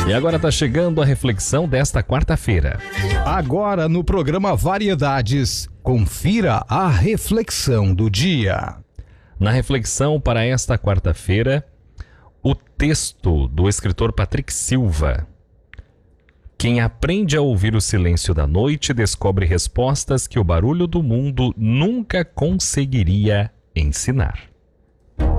E agora está chegando a reflexão desta quarta-feira. Agora no programa Variedades, confira a reflexão do dia. Na reflexão para esta quarta-feira, o texto do escritor Patrick Silva. Quem aprende a ouvir o silêncio da noite descobre respostas que o barulho do mundo nunca conseguiria ensinar.